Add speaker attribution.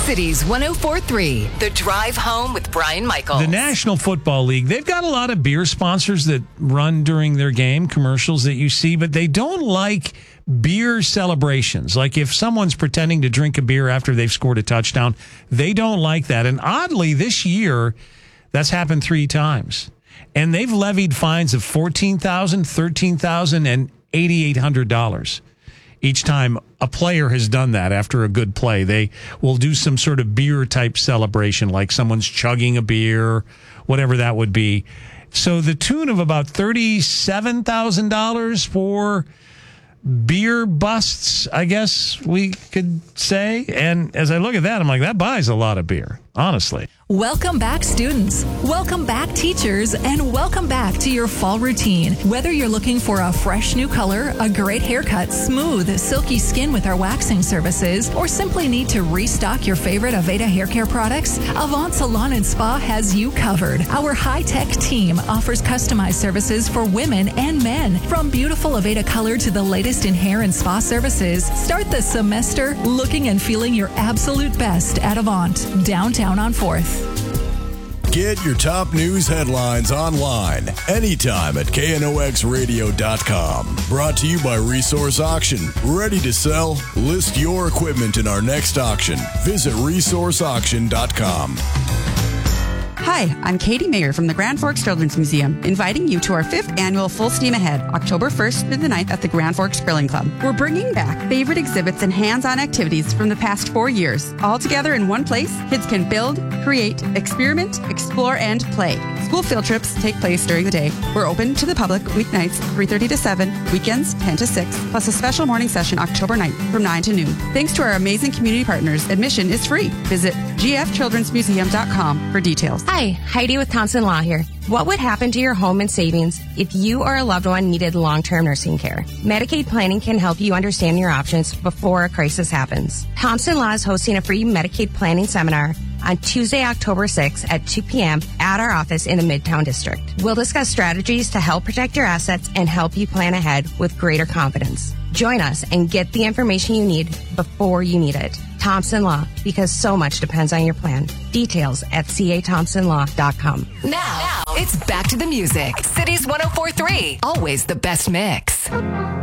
Speaker 1: Cities 104.3, The Drive Home with Brian Michaels.
Speaker 2: The National Football League, they've got a lot of beer sponsors that run during their game, commercials that you see, but they don't like beer celebrations. Like if someone's pretending to drink a beer after they've scored a touchdown, they don't like that. And oddly, this year, that's happened 3 times. And they've levied fines of $14,000, $13,000, and $8,800 each time a player has done that after a good play. They will do some sort of beer type celebration, like someone's chugging a beer, whatever that would be. So the tune of about $37,000 for beer busts, I guess we could say. And as I look at that, I'm like, that buys a lot of beer, honestly.
Speaker 3: Welcome back, students. Welcome back, teachers, and welcome back to your fall routine. Whether you're looking for a fresh new color, a great haircut, smooth, silky skin with our waxing services, or simply need to restock your favorite Aveda hair care products, Avant Salon and Spa has you covered. Our high-tech team offers customized services for women and men. From beautiful Aveda color to the latest in hair and spa services, start the semester looking and feeling your absolute best at Avant, downtown on 4th.
Speaker 4: Get your top news headlines online anytime at knoxradio.com. Brought to you by Resource Auction. Ready to sell? List your equipment in our next auction. Visit resourceauction.com.
Speaker 5: Hi, I'm Katie Mayer from the Grand Forks Children's Museum, inviting you to our 5th annual Full Steam Ahead, October 1st through the 9th at the Grand Forks Grilling Club. We're bringing back favorite exhibits and hands-on activities from the past 4 years. All together in one place, kids can build, create, experiment, explore, and play. School field trips take place during the day. We're open to the public weeknights 3:30 to 7, weekends 10 to 6, plus a special morning session October 9th from 9 to noon. Thanks to our amazing community partners, admission is free. Visit gfchildrensmuseum.com for details.
Speaker 6: Hi, Heidi with Thompson Law here. What would happen to your home and savings if you or a loved one needed long-term nursing care? Medicaid planning can help you understand your options before a crisis happens. Thompson Law is hosting a free Medicaid planning seminar on Tuesday, October 6th at 2 p.m. at our office in the Midtown District. We'll discuss strategies to help protect your assets and help you plan ahead with greater confidence. Join us and get the information you need before you need it. Thompson Law, because so much depends on your plan. Details at cathompsonlaw.com.
Speaker 1: Now, it's back to the music. Cities 104.3, always the best mix.